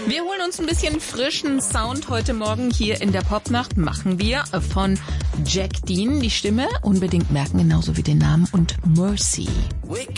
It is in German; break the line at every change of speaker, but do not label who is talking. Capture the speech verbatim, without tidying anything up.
Wir holen uns ein bisschen frischen Sound heute Morgen hier in der Popnacht. Machen wir von Jack Dean, die Stimme unbedingt merken, genauso wie den Namen, und Mercy.